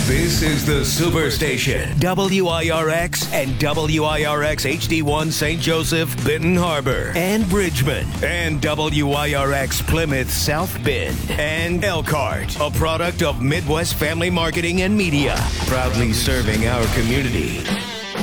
This is the Superstation. WIRX and WIRX HD1 St. Joseph, Benton Harbor, and Bridgman. And WIRX Plymouth, South Bend. And Elkhart, a product of Midwest Family Marketing and Media. Proudly serving our community.